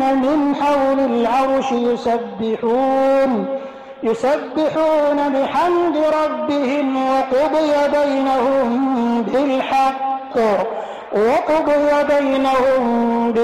من حول العرش يسبحون بحمد ربهم وقضي بينهم بالحق